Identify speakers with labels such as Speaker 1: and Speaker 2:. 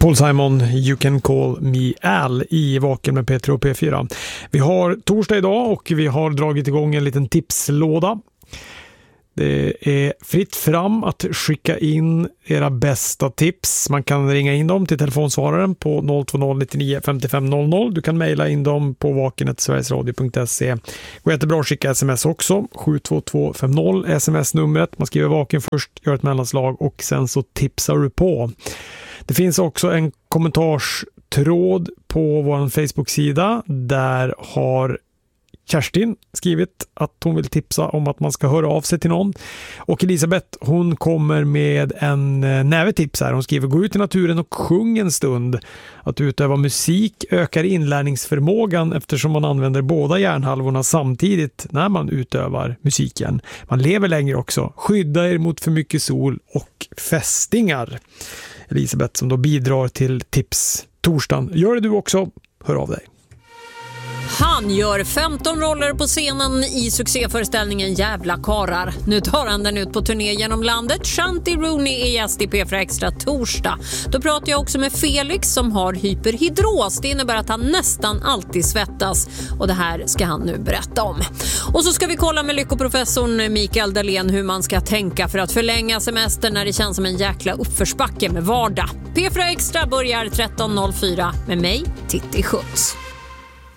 Speaker 1: Paul Simon, You Can Call Me Al i Vaken med P3 och P4. Vi har torsdag idag och vi har dragit igång en liten tipslåda. Det är fritt fram att skicka in era bästa tips. Man kan ringa in dem till telefonsvararen på 020 99 55 00. Du kan mejla in dem på vaken@sverigesradio.se. Går jättebra att skicka sms också. 72250 sms-numret. Man skriver Vaken först, gör ett mellanslag och sen så tipsar du på. Det finns också en kommentarstråd på vår Facebook-sida. Där har Kerstin skrivit att hon vill tipsa om att man ska höra av sig till någon. Och Elisabeth, hon kommer med en näve tips här. Hon skriver: gå ut i naturen och sjung en stund. Att utöva musik ökar inlärningsförmågan eftersom man använder båda hjärnhalvorna samtidigt när man utövar musiken. Man lever längre också. Skydda er mot för mycket sol och fästingar. Elisabeth som då bidrar till tips torsdagen. Gör det du också. Hör av dig.
Speaker 2: Han gör 15 roller på scenen i succéföreställningen Jävla karar. Nu tar han den ut på turné genom landet. Shanti Rooney är gäst i P4 Extra torsdag. Då pratar jag också med Felix som har hyperhidros. Det innebär att han nästan alltid svettas. Och det här ska han nu berätta om. Och så ska vi kolla med lyckoprofessorn Mikael Dahlén hur man ska tänka för att förlänga semestern när det känns som en jäkla uppförsbacke med vardag. P4 Extra börjar 13.04 med mig, Titti Schutz.